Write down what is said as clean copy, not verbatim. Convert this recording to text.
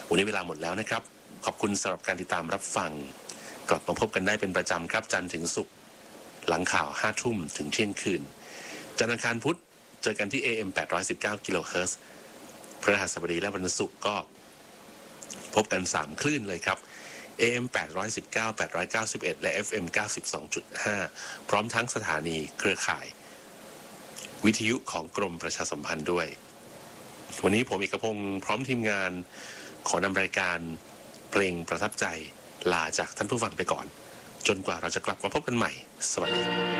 วันนี้เวลาหมดแล้วนะครับขอบคุณสำหรับการติดตามรับฟังกลับมาพบกันได้เป็นประจำครับจันทร์ถึงศุกร์หลังข่าว 5 ทุ่มถึงเที่ยงคืนจันทร์อังคารพุธเจอกันที่ AM 819 กิโลเฮิรตซ์พฤหัสบดีและวันศุกร์ก็พบกัน3คลื่นเลยครับ AM 819 891และ FM 92.5 พร้อมทั้งสถานีเครือข่ายวิทยุของกรมประชาสัมพันธ์ด้วยวันนี้ผมเอกพงศ์พร้อมทีมงานขอนำรายการเพลงประทับใจลาจากท่านผู้ฟังไปก่อนจนกว่าเราจะกลับมาพบกันใหม่สวัสดี